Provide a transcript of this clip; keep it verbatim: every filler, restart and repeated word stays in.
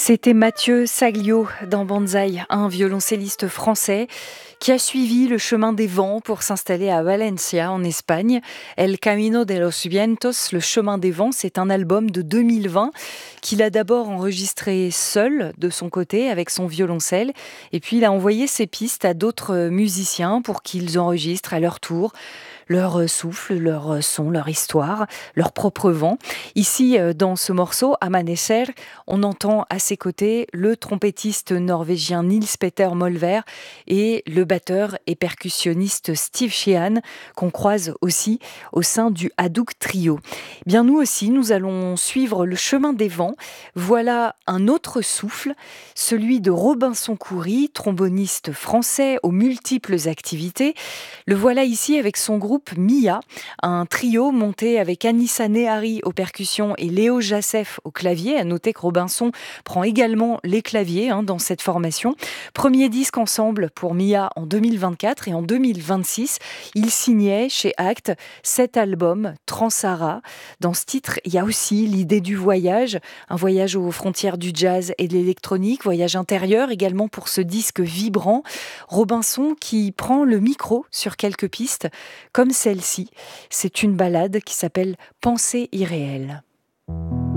C'était Mathieu Saglio dans Banzai, un violoncelliste français qui a suivi le chemin des vents pour s'installer à Valencia, en Espagne. El Camino de los Vientos, le chemin des vents, c'est un album de deux mille vingt qu'il a d'abord enregistré seul, de son côté, avec son violoncelle. Et puis il a envoyé ses pistes à d'autres musiciens pour qu'ils enregistrent à leur tour leur souffle, leur son, leur histoire, leur propre vent. Ici, dans ce morceau, Amanecer, on entend à ses côtés le trompettiste norvégien Nils Petter Molvær et le batteur et percussionniste Steve Sheehan, qu'on croise aussi au sein du Hadouk Trio. Eh bien, nous aussi, nous allons suivre le chemin des vents. Voilà un autre souffle, celui de Robinson Khoury, tromboniste français aux multiples activités. Le voilà ici avec son groupe Mia, un trio monté avec Anissa Nehari aux percussions et Léo Jacef au clavier. À noter que Robinson prend également les claviers hein, dans cette formation. Premier disque ensemble pour Mia en deux mille vingt-quatre et en deux mille vingt-six, il signait chez Actes cet album Transara. Dans ce titre, il y a aussi l'idée du voyage, un voyage aux frontières du jazz et de l'électronique, voyage intérieur également pour ce disque vibrant. Robinson qui prend le micro sur quelques pistes, comme celle-ci. C'est une ballade qui s'appelle Pensée irréelle.